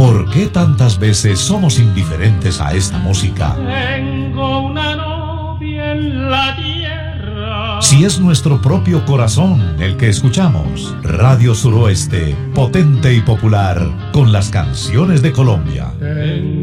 ¿Por qué tantas veces somos indiferentes a esta música? Tengo una novia en la tierra. Si es nuestro propio corazón el que escuchamos. Radio Suroeste, potente y popular, con las canciones de Colombia.